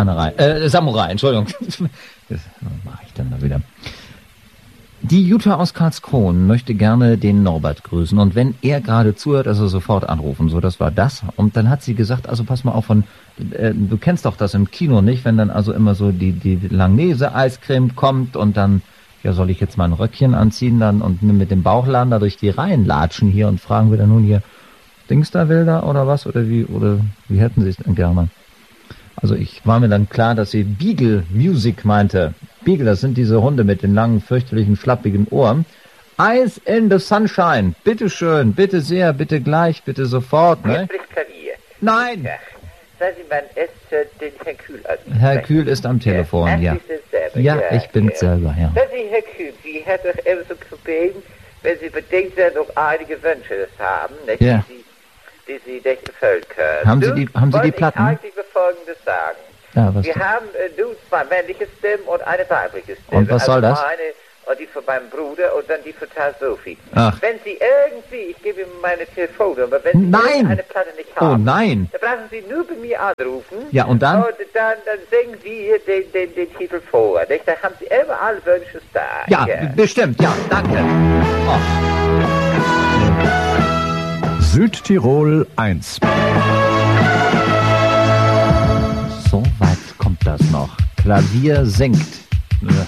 Samurai, Entschuldigung. Das mache ich dann mal wieder. Die Jutta aus Karlskron möchte gerne den Norbert grüßen. Und wenn er gerade zuhört, also sofort anrufen. So, das war das. Und dann hat sie gesagt, also pass mal auf, du kennst doch das im Kino, nicht? Wenn dann also immer so die Langnese-Eiscreme kommt und dann, ja, soll ich jetzt mal ein Röckchen anziehen dann und mit dem Bauchladen da durch die Reihen latschen hier und fragen wir dann nun hier, Dingsterwilder oder was? Oder wie hätten Sie es denn gerne? Also ich war mir dann klar, dass sie Beagle Music meinte. Beagle, das sind diese Hunde mit den langen, fürchterlichen, schlappigen Ohren. Eyes in the Sunshine. Bitte schön, bitte sehr, bitte gleich, bitte sofort. Ne? Hier spricht Klavier. Nein! Ja. Sagen Sie, wann ist den Herr Kühl an? Herr Kühl ist am Telefon, ja. Sie sind selber. Ja, ich bin selber, ja. Sagen Sie, Herr Kühl, Sie hat doch immer so gebeten, wenn Sie bedenkt sind, noch einige Wünsche haben, nicht, Ja. die Sie nicht erfüllen können. Haben Sie die Platten? Ich eigentlich Folgendes sagen. Ja, was Wir haben zwei männliche Stimmen und eine weibliche Stimme. Und was soll das? Eine, und die von meinem Bruder und dann die von Tante Sophie. Ach. Wenn Sie irgendwie, ich gebe Ihnen meine Telefonnummer, wenn Sie Nein! eine Platte nicht haben, Oh nein! dann brauchen Sie nur bei mir anrufen. Ja, und dann? Und dann singen Sie den Titel vor. Nicht? Da haben Sie immer alle Wünsche da. Ja, bestimmt, ja, danke. Oh. Südtirol 1. So weit kommt das noch. Klavier singt.